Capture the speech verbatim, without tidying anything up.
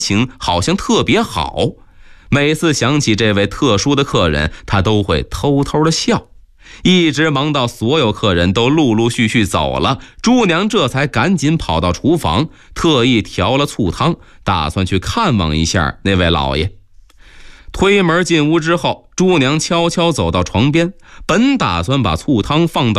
情好像特别好，每次想起这位特殊的客人，她都会偷偷的笑。一直忙到所有客人都陆陆续续走了，朱娘这才赶紧跑到厨房，特意调了醋汤，打算去看望一下那位老爷。推门进屋之后，朱娘悄悄走到床边，本打算把醋汤放到